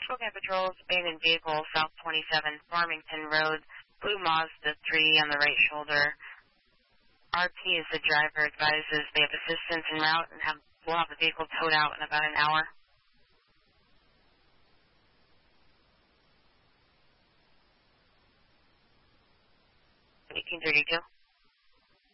Spokane Patrol, abandoned vehicle, South 27, Farmington Road, blue Mazda 3 on the right shoulder. RP is the driver, advises they have assistance en route and will have the vehicle towed out in about an hour. 1832.